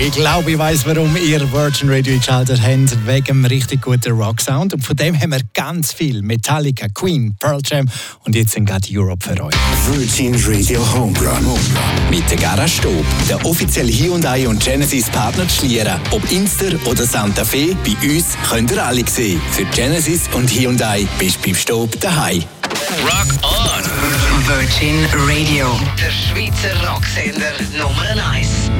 Ich glaube, ich weiss, warum ihr Virgin Radio eingeschaltet habt, wegen dem richtig guten Rock-Sound. Und von dem haben wir ganz viel. Metallica, Queen, Pearl Jam und jetzt sind gerade Europe für euch. Virgin Radio Homerun. Mit der Garage Stob, der offizielle Hyundai und Genesis Partner zu Schlieren. Ob Inster oder Santa Fe, bei uns könnt ihr alle sehen. Für Genesis und Hyundai bist du beim Stob daheim. Rock on! Virgin Radio. Der Schweizer Rocksender Nummer 1.